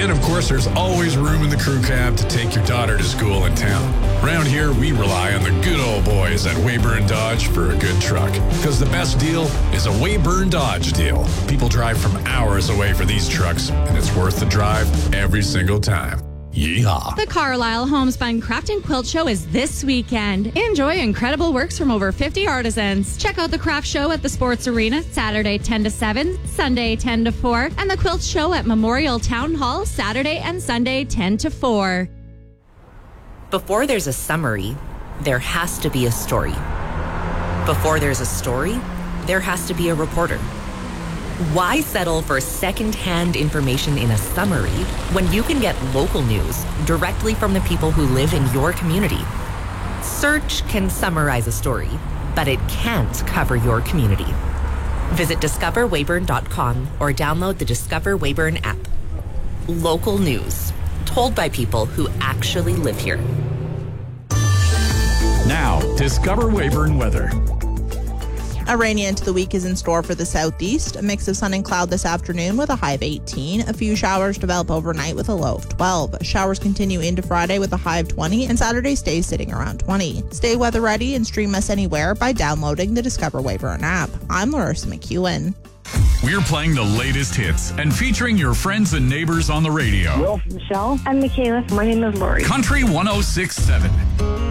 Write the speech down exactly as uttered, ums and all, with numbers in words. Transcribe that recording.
And of course, there's always room in the crew cab to take your daughter to school in town. Around here, we rely on the good old boys at Weyburn Dodge for a good truck. Because the best deal is a Weyburn Dodge deal. People drive from hours away for these trucks, and it's worth the drive every single time. Yeehaw. The Carlisle Homespun Craft and Quilt Show is this weekend. Enjoy incredible works from over fifty artisans. Check out the craft show at the Sports Arena Saturday ten to seven, Sunday ten to four, and the quilt show at Memorial Town Hall Saturday and Sunday ten to four. Before there's a summary, there has to be a story. Before there's a story, there has to be a reporter. Why settle for second-hand information in a summary when you can get local news directly from the people who live in your community? Search can summarize a story, but it can't cover your community. Visit discover weyburn dot com or download the Discover Weyburn app. Local news, told by people who actually live here. Now, Discover Weyburn weather. A rainy end to the week is in store for the southeast. A mix of sun and cloud this afternoon with a high of eighteen. A few showers develop overnight with a low of twelve. Showers continue into Friday with a high of twenty, and Saturday stays sitting around twenty. Stay weather ready and stream us anywhere by downloading the Discover Weyburn app. I'm Larissa McEwen. We're playing the latest hits and featuring your friends and neighbors on the radio. Will, Michelle. I'm Michaela. My name is Lori. Country one oh six point seven.